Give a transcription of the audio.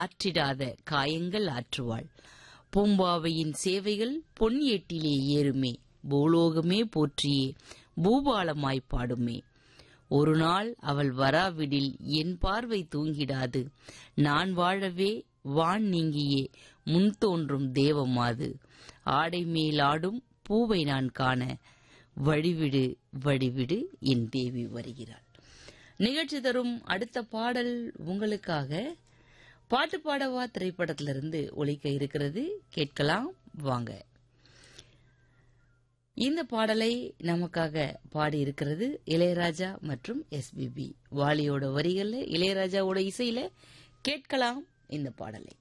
ஆற்றிடாத காயங்கள் ஆற்றுவாள். பூம்பாவையின் சேவைகள் பொன் ஏட்டிலே ஏறுமே, பூலோகமே போற்றியே பூபாலமாய் பாடுமே. ஒரு நாள் அவள் வராவிடில் என் பார்வை தூங்கிடாது, நான் வாழவே வான் நீங்கியே முன் தோன்றும் தேவமாது. ஆடை மேலாடும் பூவை நான் காண வழிவிடு வழிவிடு என் தேவி வருகிறாள். நிகழ்ச்சி தரும் அடுத்த பாடல் உங்களுக்காக பாட்டு பாடவா திரைப்படத்திலிருந்து ஒலிக்க இருக்கிறது. கேட்கலாம் வாங்க. இந்த பாடலை நமக்காக பாடியிருக்கிறது இளையராஜா மற்றும் எஸ்பிபி. வாலியோட வரிகள்ல இளையராஜாவோட இசையில கேட்கலாம் இந்த பாடலை.